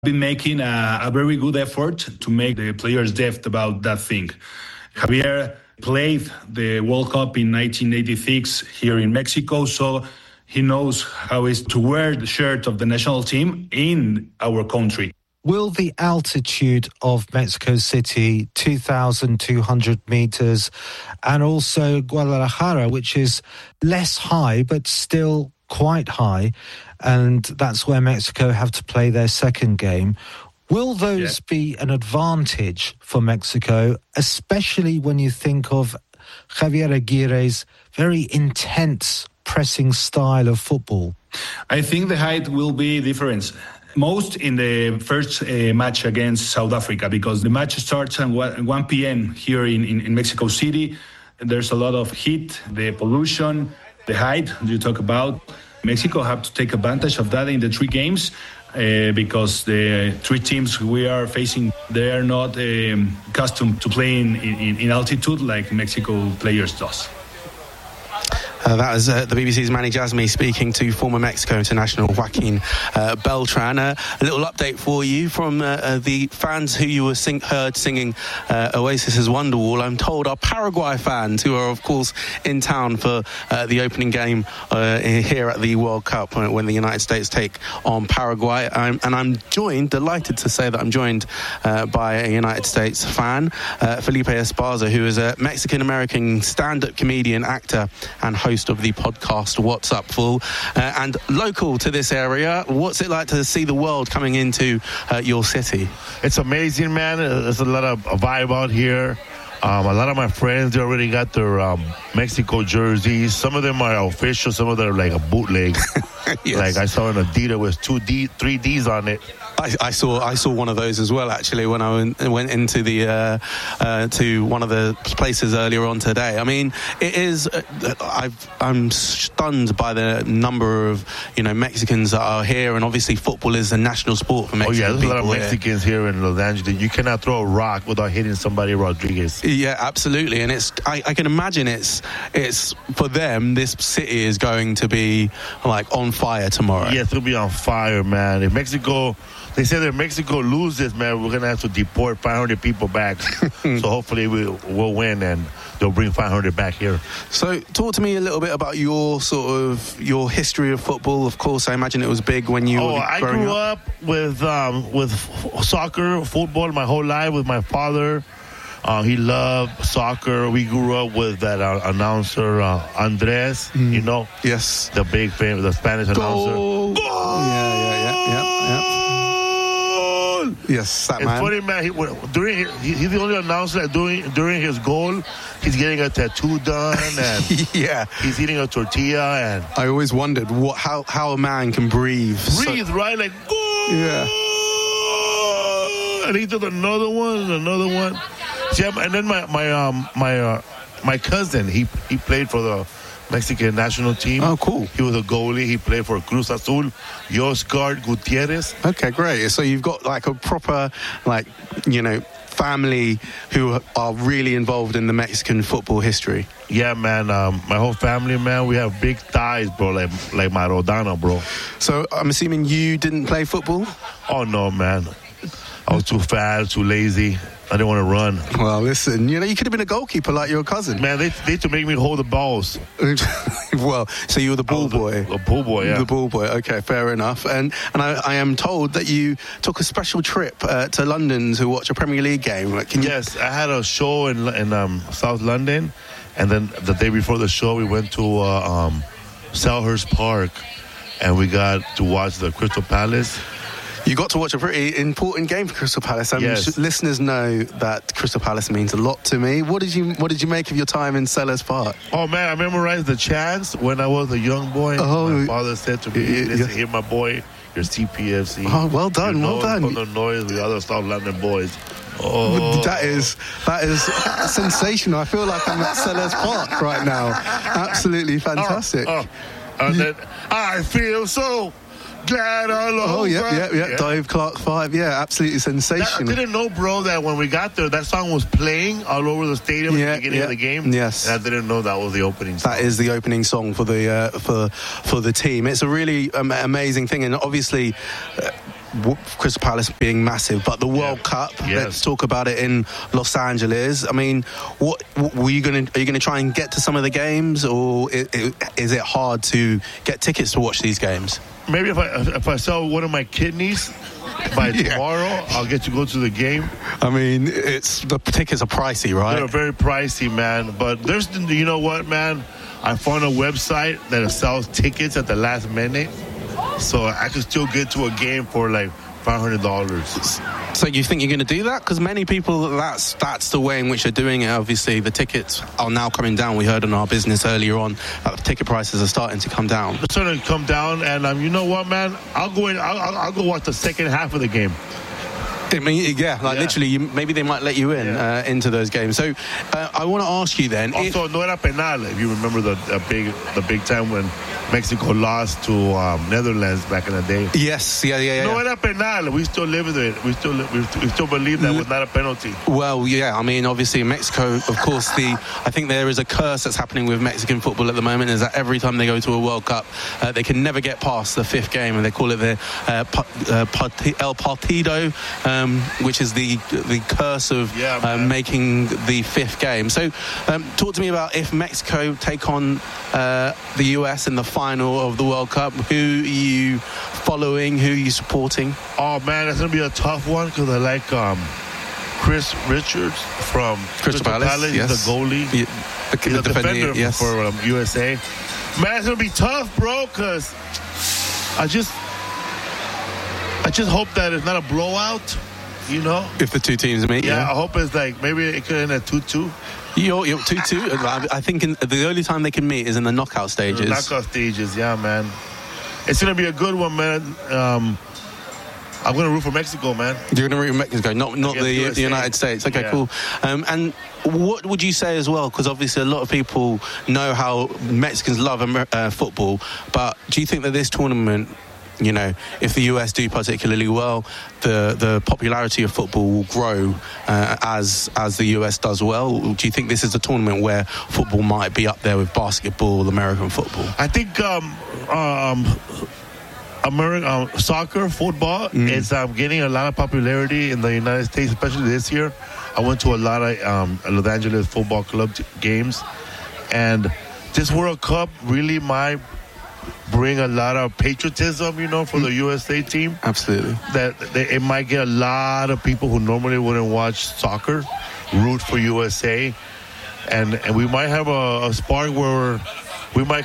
been making a very good effort to make the players depth about that thing. Javier played the World Cup in 1986 here in Mexico, so he knows how it is to wear the shirt of the national team in our country. Will the altitude of Mexico City, 2,200 meters, and also Guadalajara, which is less high but still quite high, and that's where Mexico have to play their second game, will those be an advantage for Mexico, especially when you think of Javier Aguirre's very intense pressing style of football? I think the height will be different. Most in the first match against South Africa, because the match starts at 1 p.m. here in Mexico City. There's a lot of heat, the pollution, the height you talk about. Mexico have to take advantage of that in the three games because the three teams we are facing, they are not accustomed to playing in altitude like Mexico players does. That was the BBC's Manny Jasmy speaking to former Mexico international Joaquin Beltran. A little update for you from the fans who you were heard singing Oasis's Wonderwall. I'm told are Paraguay fans who are, of course, in town for the opening game here at the World Cup when the United States take on Paraguay. I'm delighted to say that I'm joined by a United States fan, Felipe Esparza, who is a Mexican-American stand-up comedian, actor, and host of the podcast What's Up Fool, and local to this area. What's it like to see the world coming into your city? It's amazing, man. There's a lot of vibe out here. A lot of my friends, they already got their Mexico jerseys. Some of them are official, some of them are like a bootleg. Yes. Like I saw an Adidas with 3 Ds on it. I saw one of those as well, actually, when I went into the to one of the places earlier on today. I mean, it is. I'm stunned by the number of Mexicans that are here, and obviously football is a national sport for Mexican people. There's a lot of Mexicans here in Los Angeles. You cannot throw a rock without hitting somebody Rodriguez. Yeah, absolutely, and I can imagine it's for them. This city is going to be like on fire tomorrow. Yes, it'll be on fire, man. If Mexico. They say that if Mexico loses, man, we're going to have to deport 500 people back. So hopefully we'll win and they'll bring 500 back here. So talk to me a little bit about your history of football. Of course, I imagine it was big when you were growing up. I grew up with soccer, football my whole life with my father. He loved soccer. We grew up with that announcer, Andres, Yes. The big fan, the Spanish announcer. Goal! Yeah. Yes, that it's man. Funny, man. He's the only announcer that during his goal, he's getting a tattoo done and he's eating a tortilla. And I always wondered how a man can breathe. Right? Like goal. Yeah. And he did another one. See, and then my cousin, he played for the Mexican national team. Oh, cool. He was a goalie. He played for Cruz Azul. Yoscar Gutierrez. Okay, great. So you've got like a proper, family who are really involved in the Mexican football history. Yeah, man. My whole family, man, we have big ties, bro, like Maradona, bro. So I'm assuming you didn't play football? Oh, no, man. I was too fat, too lazy. I didn't want to run. Well, listen, you could have been a goalkeeper like your cousin. Man, they had to make me hold the balls. Well, so you were the ball boy. The ball boy, yeah. The ball boy, okay, fair enough. And I am told that you took a special trip to London to watch a Premier League game. Yes, I had a show in South London, and then the day before the show, we went to Selhurst Park, and we got to watch the Crystal Palace. You got to watch a pretty important game for Crystal Palace. Yes. Listeners know that Crystal Palace means a lot to me. What did you make of your time in Selhurst Park? Oh, man, I memorized the chants when I was a young boy. My father said to me, listen, here, my boy, you're CPFC. Oh, well done, well done. From the noise with the other South London boys. Oh. That is sensational. I feel like I'm at Selhurst Park right now. Absolutely fantastic. And then I feel so glad all over. Oh, yeah. Dave Clark 5. Yeah, absolutely sensational. I didn't know, bro, that when we got there, that song was playing all over the stadium at the beginning of the game. Yes. And I didn't know that was the opening song. That is the opening song for the for the team. It's a really amazing thing, and obviously Crystal Palace being massive, but the World Cup. Yes. Let's talk about it in Los Angeles. I mean, what are you going to try and get to some of the games, or is it hard to get tickets to watch these games? Maybe if I sell one of my kidneys by tomorrow, I'll get to go to the game. I mean, the tickets are pricey, right? They're very pricey, man. But you know what, man? I found a website that sells tickets at the last minute, so I could still get to a game for like $500. So you think you're going to do that? Because many people, that's the way in which they're doing it. Obviously, the tickets are now coming down. We heard in our business earlier on that the ticket prices are starting to come down. They're starting to come down, and you know what, man? I'll go watch the second half of the game. I mean, literally, maybe they might let you in into those games. So I want to ask you then. Also, no era penal. If you remember the big time when Mexico lost to Netherlands back in the day. Yes, yeah. No era penal. We still live with it. We still believe that was not a penalty. Well, yeah. I mean, obviously, Mexico. Of course, I think there is a curse that's happening with Mexican football at the moment. Is that every time they go to a World Cup, they can never get past the fifth game, and they call it the El Partido. Which is the curse of making the fifth game. So talk to me about if Mexico take on the US in the final of the World Cup, who are you following, who are you supporting? Oh man, that's going to be a tough one because I like Chris Richards from Crystal Palace. Yes. He's the goalie. He's a defender for USA. Man, it's going to be tough, bro, because I just hope that it's not a blowout. You know, if the two teams meet, I hope it's like maybe it could end at 2-2. You're 2-2. I think the only time they can meet is in the knockout stages. Yeah, man. It's gonna be a good one, man. I'm gonna root for Mexico, man. You're gonna root for Mexico, not the United States. Okay, cool. And what would you say as well? Because obviously a lot of people know how Mexicans love football, but do you think that this tournament, you know, if the US do particularly well, the popularity of football will grow as the US does well? Do you think this is a tournament where football might be up there with basketball, American football? I think American soccer, football is getting a lot of popularity in the United States, especially this year. I went to a lot of Los Angeles Football Club games, and this World Cup really might bring a lot of patriotism, you know, for the USA team. Absolutely. It might get a lot of people who normally wouldn't watch soccer root for USA, and we might have a spark where we might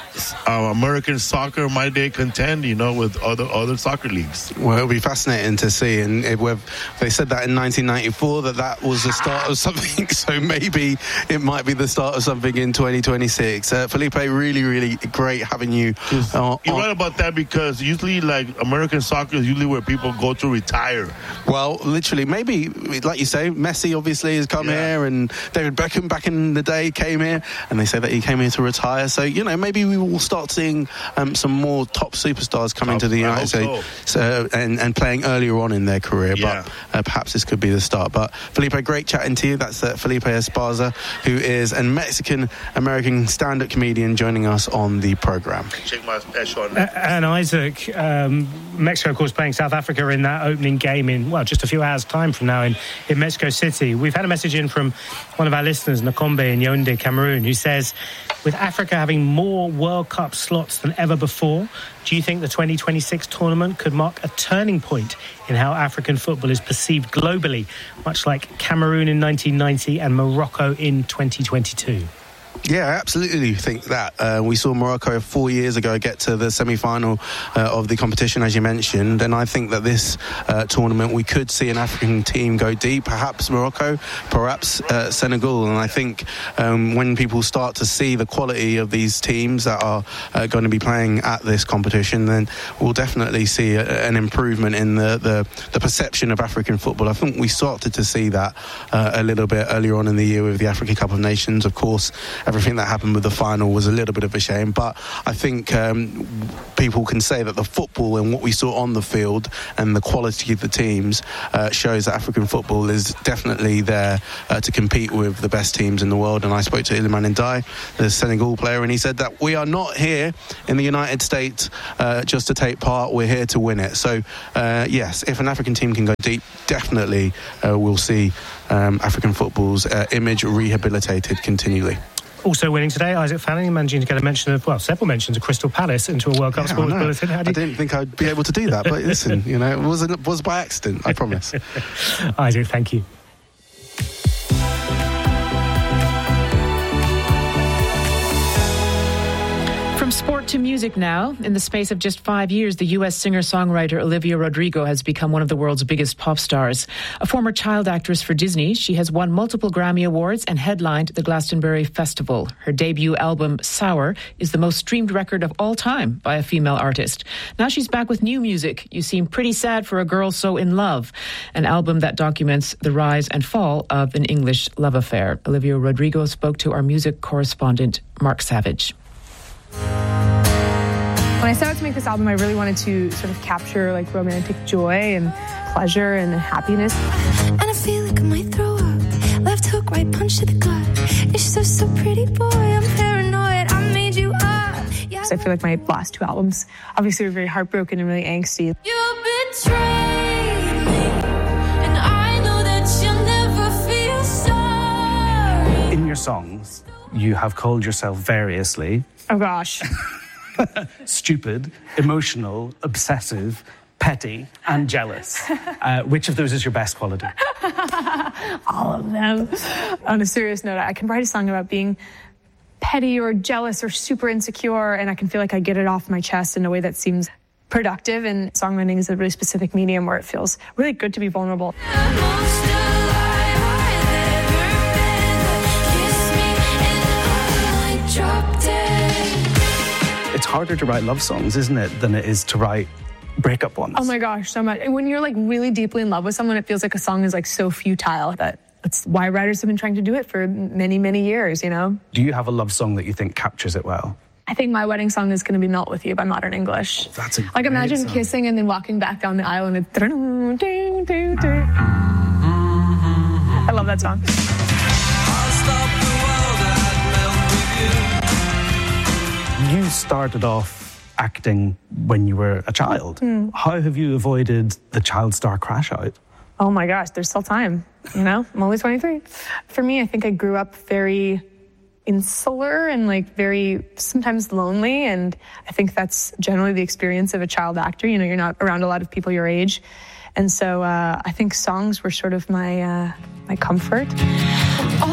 American soccer might contend, you know, with other soccer leagues. Well, it'll be fascinating to see, and they said that in 1994 that was the start of something. So maybe it might be the start of something in 2026. Felipe, really, really great having you. You're right about that, because usually, like, American soccer is usually where people go to retire. Well, literally, maybe like you say, Messi obviously has come here, and David Beckham back in the day came here, and they say that he came here to retire. So, you know, maybe we will start seeing some more top superstars coming to the United States and playing earlier on in their career. But perhaps this could be the start. But Felipe, great chatting to you. That's Felipe Esparza, who is a Mexican-American stand-up comedian joining us on the program. Check my special on and Isaac, Mexico, of course, playing South Africa in that opening game in, just a few hours' time from now in Mexico City. We've had a message in from one of our listeners, Nakombe in Yaoundé, Cameroon, who says, with Africa having more World Cup slots than ever before, do you think the 2026 tournament could mark a turning point in how African football is perceived globally, much like Cameroon in 1990 and Morocco in 2022? Yeah, I absolutely think that. We saw Morocco 4 years ago get to the semi-final of the competition, as you mentioned, and I think that this tournament we could see an African team go deep, perhaps Morocco, perhaps Senegal, and I think when people start to see the quality of these teams that are going to be playing at this competition, then we'll definitely see an improvement in the perception of African football. I think we started to see that a little bit earlier on in the year with the Africa Cup of Nations. Of course, everything that happened with the final was a little bit of a shame. But I think people can say that the football and what we saw on the field and the quality of the teams shows that African football is definitely there to compete with the best teams in the world. And I spoke to Iliman Ndiaye, the Senegal player, and he said that we are not here in the United States just to take part, we're here to win it. So yes, if an African team can go deep, definitely we'll see African football's image rehabilitated continually. Also winning today, Isaac Fanning managing to get a mention of, well, several mentions of Crystal Palace into a World Cup Sports Bulletin. I didn't think I'd be able to do that, but listen, you know, it was by accident, I promise. Isaac, thank you. From sport to music now. In the space of just 5 years, the U.S. singer-songwriter Olivia Rodrigo has become one of the world's biggest pop stars. A former child actress for Disney, she has won multiple Grammy Awards and headlined the Glastonbury Festival. Her debut album, Sour, is the most streamed record of all time by a female artist. Now she's back with new music, You Seem Pretty Sad for a Girl So In Love, an album that documents the rise and fall of an English love affair. Olivia Rodrigo spoke to our music correspondent, Mark Savage. When I set out to make this album, I really wanted to sort of capture like romantic joy and pleasure and happiness. And I feel like I might throw up. Left hook, right punch to the gut. You're so pretty, boy. I'm paranoid. I made you up. Yeah. So I feel like my last two albums obviously were very heartbroken and really angsty. You betrayed me, and I know that you'll never feel sorry. In your songs, you have called yourself variously. Oh gosh. Stupid, emotional, obsessive, petty, and jealous. Which of those is your best quality? All of them. On a serious note, I can write a song about being petty or jealous or super insecure, and I can feel like I get it off my chest in a way that seems productive. And songwriting is a really specific medium where it feels really good to be vulnerable. It's harder to write love songs, isn't it, than it is to write breakup ones? Oh my gosh, so much. And when you're like really deeply in love with someone, it feels like a song is like so futile. That's why writers have been trying to do it for many, many years, you know? Do you have a love song that you think captures it well? I think my wedding song is going to be Melt With You by Modern English. Oh, that's a great like imagine song. Kissing and then walking back down the aisle and it's... I love that song. You started off acting when you were a child. How have you avoided the child star crash out? Oh my gosh, there's still time, you know? I'm only 23. For me, I think I grew up very insular and like very sometimes lonely, and I think that's generally the experience of a child actor. You know, you're not around a lot of people your age. And so I think songs were sort of my comfort.